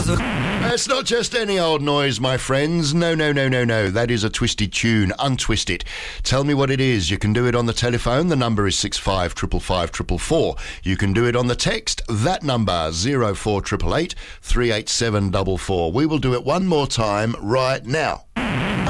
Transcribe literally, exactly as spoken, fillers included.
was a... It's not just any old noise, my friends. No, no, no, no, no. That is a twisted tune. Untwist it. Tell me what it is. You can do it on the telephone. The number is six five five five four four four. You can do it on the text. That number, zero four eight eight, three eight seven four four. We will do it one more time right now.